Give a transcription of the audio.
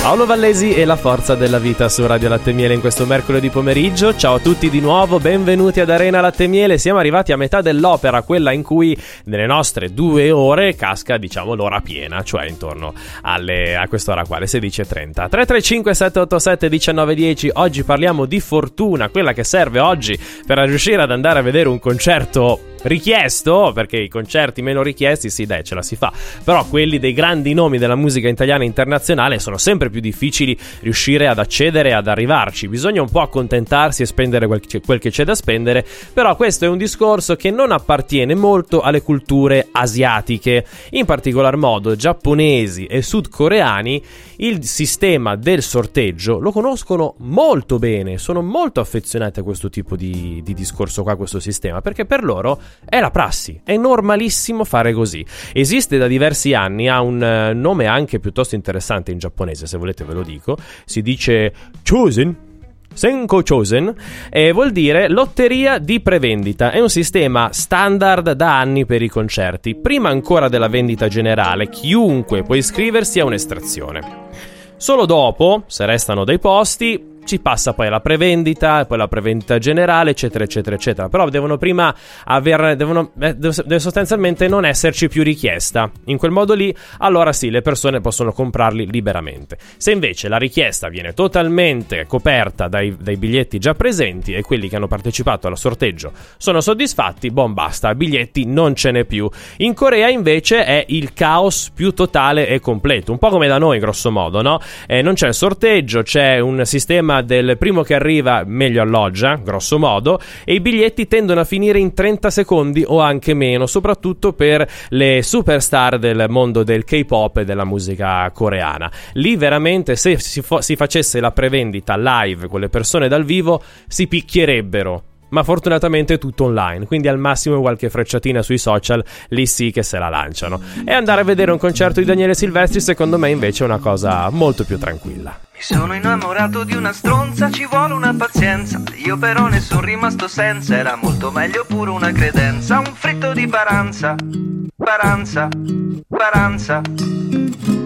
Paolo Vallesi e la forza della vita su Radio Latte e Miele in questo mercoledì pomeriggio. Ciao a tutti di nuovo, benvenuti ad Arena Latte e Miele. Siamo arrivati a metà dell'opera, quella in cui nelle nostre 2 ore casca, diciamo, l'ora piena, cioè intorno a quest'ora qua, le 16:30. 335 787 1910. Oggi parliamo di fortuna, quella che serve oggi per riuscire ad andare a vedere un concerto richiesto, perché i concerti meno richiesti, sì dai, ce la si fa, però quelli dei grandi nomi della musica italiana e internazionale sono sempre più difficili riuscire ad accedere e ad arrivarci. Bisogna un po' accontentarsi e spendere quel che c'è da spendere, però questo è un discorso che non appartiene molto alle culture asiatiche, in particolar modo giapponesi e sudcoreani. Il sistema del sorteggio lo conoscono molto bene, sono molto affezionati a questo tipo di discorso qua, questo sistema, perché per loro è la prassi, è normalissimo fare così. Esiste da diversi anni, ha un nome anche piuttosto interessante in giapponese, se volete ve lo dico, si dice Chosen, Senko Chosen, e vuol dire lotteria di prevendita. È un sistema standard da anni per i concerti. Prima ancora della vendita generale, chiunque può iscriversi a un'estrazione. Solo dopo, se restano dei posti, ci passa poi la prevendita, poi la prevendita generale, eccetera, eccetera, eccetera. Però devono prima deve sostanzialmente non esserci più richiesta. In quel modo lì, allora sì, le persone possono comprarli liberamente. Se invece la richiesta viene totalmente coperta dai biglietti già presenti e quelli che hanno partecipato al sorteggio sono soddisfatti, basta, biglietti non ce n'è più. In Corea invece è il caos più totale e completo, un po' come da noi grosso modo, no? Non c'è il sorteggio, c'è un sistema del primo che arriva meglio alloggia, grosso modo, e i biglietti tendono a finire in 30 secondi o anche meno, soprattutto per le superstar del mondo del K-pop e della musica coreana. Lì veramente, se si facesse la prevendita live con le persone dal vivo, si picchierebbero. Ma fortunatamente è tutto online, quindi al massimo qualche frecciatina sui social, lì sì che se la lanciano. E andare a vedere un concerto di Daniele Silvestri secondo me invece è una cosa molto più tranquilla. Mi sono innamorato di una stronza, ci vuole una pazienza. Io però ne sono rimasto senza, era molto meglio pure una credenza. Un fritto di paranza, paranza, paranza.